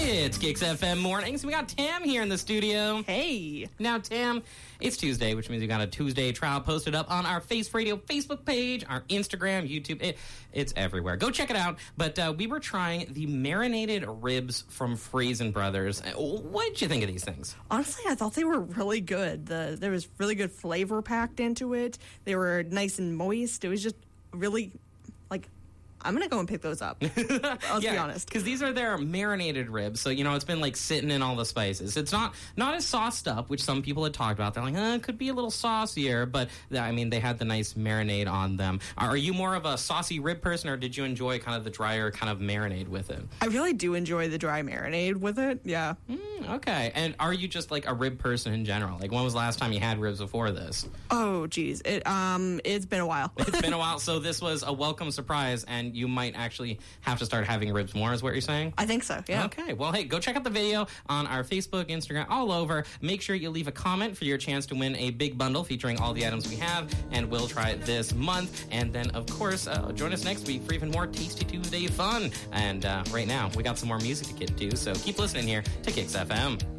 It's Kicks FM Mornings. We got Tam here in the studio. Hey. Now, Tam, it's Tuesday, which means we got a Tuesday trial posted up on our Face Radio Facebook page, our Instagram, YouTube. It's everywhere. Go check it out. But we were trying the marinated ribs from Freson Brothers. What did you think of these things? Honestly, I thought they were really good. There was really good flavor packed into it. They were nice and moist. It was just really, I'm going to go and pick those up. Let's be honest. Because these are their marinated ribs. So, it's been sitting in all the spices. It's not as sauced up, which some people had talked about. They're like, it could be a little saucier. But, they had the nice marinade on them. Are you more of a saucy rib person, or did you enjoy kind of the drier kind of marinade with it? I really do enjoy the dry marinade with it. Yeah. Okay. And are you just a rib person in general? When was the last time you had ribs before this? Oh, geez. It's been a while. It's been a while. So this was a welcome surprise, and you might actually have to start having ribs more, is what you're saying? I think so, yeah. Okay, well, hey, go check out the video on our Facebook, Instagram, all over. Make sure you leave a comment for your chance to win a big bundle featuring all the items we have, and we'll try it this month. And then, of course, join us next week for even more Tasty Tuesday fun. And right now, we got some more music to get to, so keep listening here to Kicks FM.